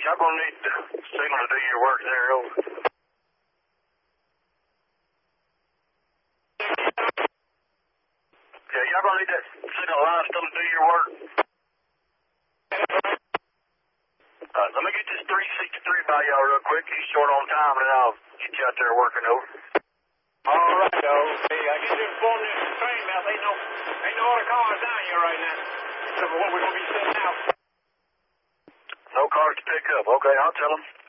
y'all gonna need the signal to do your work there, over. Yeah, y'all gonna need that signal line still to do your work. Let me get this 363 by y'all real quick. He's short on time, and I'll get you out there working, over. All right, okay. I get you informed in the train now. Ain't no other cars down here right now. Except for what we're gonna be setting out. No cars to pick up. Okay, I'll tell them.